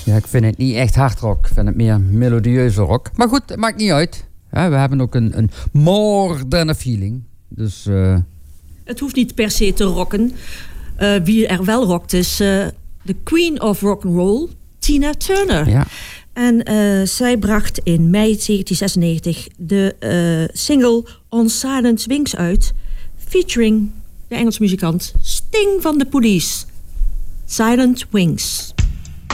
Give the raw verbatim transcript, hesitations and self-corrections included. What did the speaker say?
Ja, ik vind het niet echt hardrock. Ik vind het meer melodieuze rock. Maar goed, het maakt niet uit. Ja, we hebben ook een, een moderne feeling. Dus, uh... Het hoeft niet per se te rocken. Uh, wie er wel rockt is uh, de Queen of Rock'n'Roll, Tina Turner. Ja. En uh, zij bracht in mei negentien zesennegentig de uh, single On Silent Wings uit, featuring de Engelse muzikant Sting van The Police. Silent Wings.